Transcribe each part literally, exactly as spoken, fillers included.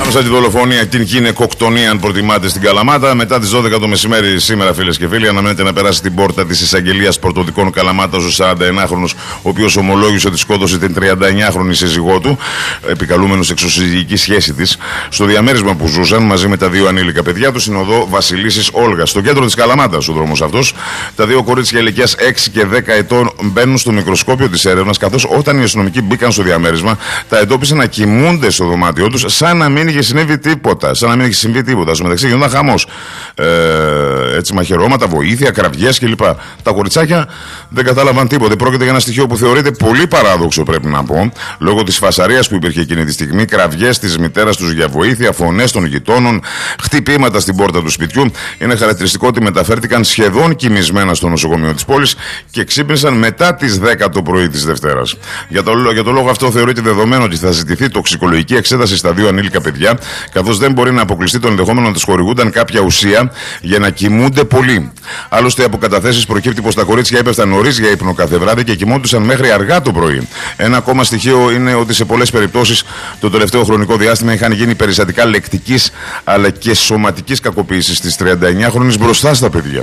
Άμεσα τη δολοφονία, την γυναικοκτονία, αν προτιμάτε, στην Καλαμάτα. Μετά τις δώδεκα το μεσημέρι σήμερα, φίλες και φίλοι, αναμένεται να περάσει την πόρτα της εισαγγελίας πορτοδικών Καλαμάτας ο σαρανταενάχρονος, ο οποίος ομολόγησε ότι σκότωσε την τριανταεννιάχρονη σύζυγό του, επικαλούμενος εξωσυζυγική σχέση της, στο διαμέρισμα που ζούσαν μαζί με τα δύο ανήλικα παιδιά του, στην οδό Βασιλίσσης Όλγας. Στο κέντρο της Καλαμάτας ο δρόμος αυτός. Τα δύο κορίτσια ηλικίας έξι και δέκα ετών μπαίνουν στο μικροσκόπιο της έρευνας, καθώς όταν οι αστυνομικοί μπήκαν στο διαμέρισμα, τα εντόπισαν να κοιμούνται στο δωμάτιό τους, σαν να μην είχε συνέβη τίποτα. Σαν να μην είχε συμβεί τίποτα. Στο μεταξύ γινόταν χαμός. Ε, έτσι, μαχαιρώματα, βοήθεια, κραυγές κλπ. Τα κοριτσάκια δεν κατάλαβαν τίποτα. Πρόκειται για ένα στοιχείο που θεωρείται πολύ παράδοξο, πρέπει να πω, λόγω της φασαρίας που υπήρχε εκείνη τη στιγμή. Κραυγές της μητέρας τους για βοήθεια, φωνές των γειτόνων, χτυπήματα στην πόρτα του σπιτιού. Είναι χαρακτηριστικό ότι μεταφέρθηκαν σχεδόν κοιμισμένα στο νοσοκομείο της πόλης και ξύπνησαν μετά τις δέκα το πρωί της Δευτέρας. Για το, για το λόγο αυτό θεωρείται δεδομένο ότι θα ζητηθεί τοξικολογική εξέταση στα δύο ανήλικα παιδιά, καθώς δεν μπορεί να αποκλειστεί το ενδεχόμενο να τους χορηγούνταν κάποια ουσία για να κοιμούνται πολύ. Άλλωστε, από καταθέσεις προκύπτει πως τα κορίτσια έπεφταν νωρίς για ύπνο κάθε βράδυ και κοιμόντουσαν μέχρι αργά το πρωί. Ένα ακόμα στοιχείο είναι ότι σε πολλές περιπτώσεις το τελευταίο χρονικό διάστημα είχαν γίνει περιστατικά λεκτικής αλλά και σωματικής κακοποίησης της τριανταεννιάχρονης μπροστά στα παιδιά.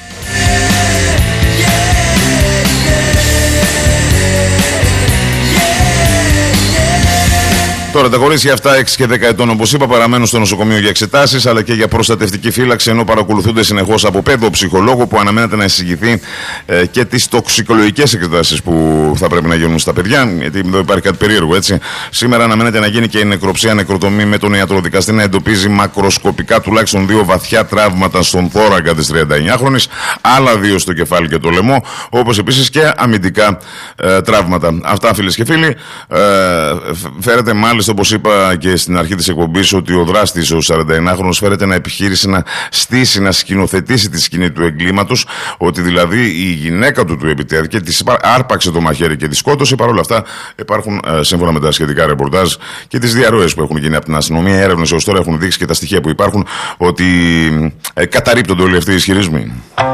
Τώρα τα κορίτσια αυτά έξι και δέκα ετών, όπως είπα, παραμένουν στο νοσοκομείο για εξετάσεις αλλά και για προστατευτική φύλαξη, ενώ παρακολουθούνται συνεχώς από παιδοψυχολόγο που αναμένεται να εισηγηθεί ε, και τις τοξικολογικές εξετάσεις που θα πρέπει να γίνουν στα παιδιά. Γιατί εδώ υπάρχει κάτι περίεργο, έτσι. Σήμερα αναμένεται να γίνει και η νεκροψία νεκροτομή με τον ιατροδικαστή να εντοπίζει μακροσκοπικά τουλάχιστον δύο βαθιά τραύματα στον θώρακα της τριανταεννιάχρονης, άλλα δύο στο κεφάλι και το λαιμό, όπως επίσης και αμυντικά ε, τραύματα. Αυτά, φίλες και φίλοι, ε, φέρεται μάλιστα, όπως είπα και στην αρχή της εκπομπής, ότι ο δράστης, ο σαρανταεννάχρονος, φέρεται να επιχείρησε να στήσει, να σκηνοθετήσει τη σκηνή του εγκλήματος, ότι δηλαδή η γυναίκα του του επιτέθηκε, της άρπαξε το μαχαίρι και τη σκότωσε. Παρ' όλα αυτά υπάρχουν, σύμφωνα με τα σχετικά ρεπορτάζ και τις διαρροές που έχουν γίνει από την αστυνομία, έρευνες έως τώρα έχουν δείξει και τα στοιχεία που υπάρχουν, ότι ε, καταρρίπτονται όλοι αυτοί οι ισχυρισμοί.